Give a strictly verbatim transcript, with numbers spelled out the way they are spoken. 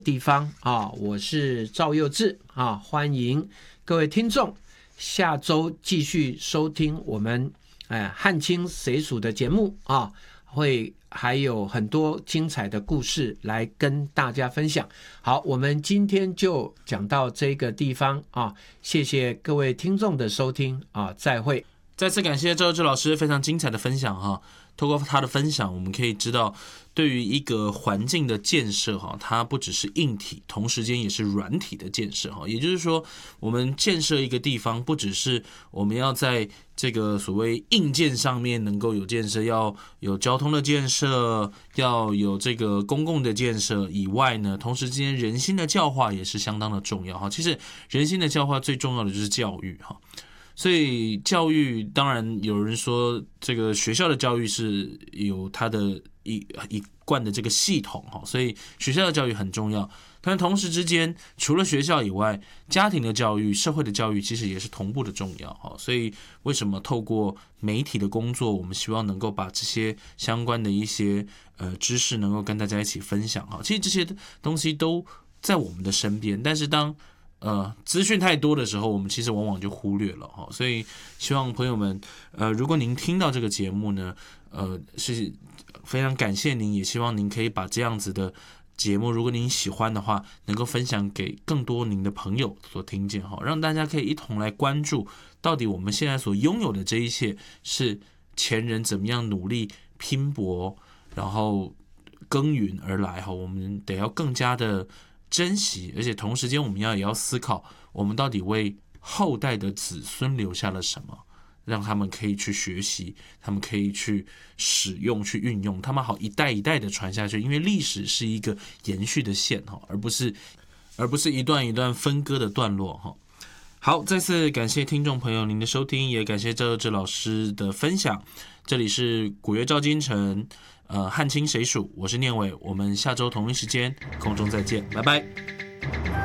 地方啊，我是赵佑志啊，欢迎各位听众下周继续收听我们哎汉清谁属的节目啊，会还有很多精彩的故事来跟大家分享。好，我们今天就讲到这个地方啊，谢谢各位听众的收听啊，再会。 再次感谢赵佑志老师非常精彩的分享哈。透过他的分享，我们可以知道，对于一个环境的建设哈，它不只是硬体，同时间也是软体的建设哈。也就是说，我们建设一个地方，不只是我们要在这个所谓硬件上面能够有建设，要有交通的建设，要有这个公共的建设以外呢，同时之间人心的教化也是相当的重要哈。其实人心的教化最重要的就是教育哈。所以教育当然有人说这个学校的教育是有它的一一贯的这个系统，所以学校的教育很重要，但同时之间除了学校以外，家庭的教育、社会的教育其实也是同步的重要。所以为什么透过媒体的工作，我们希望能够把这些相关的一些呃知识能够跟大家一起分享。其实这些东西都在我们的身边，但是当呃，资讯太多的时候，我们其实往往就忽略了哈，所以希望朋友们，呃，如果您听到这个节目呢，呃，是非常感谢您，也希望您可以把这样子的节目，如果您喜欢的话，能够分享给更多您的朋友所听见哈，让大家可以一同来关注，到底我们现在所拥有的这一切是前人怎么样努力拼搏，然后耕耘而来哈，我们得要更加的珍惜，而且同时间我们要也要思考，我们到底为后代的子孙留下了什么，让他们可以去学习，他们可以去使用、去运用，他们好一代一代的传下去。因为历史是一个延续的线，而不是而不是一段一段分割的段落。好，再次感谢听众朋友您的收听，也感谢赵佑志老师的分享。这里是古乐照今城，呃，汉清谁属？我是念伟，我们下周同一时间空中再见，拜拜。